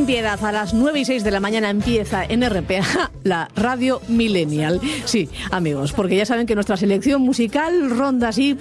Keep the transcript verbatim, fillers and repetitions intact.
Sin piedad, a las nueve y seis de la mañana empieza en R P A la Radio Millennial. Sí, amigos, porque ya saben que nuestra selección musical ronda así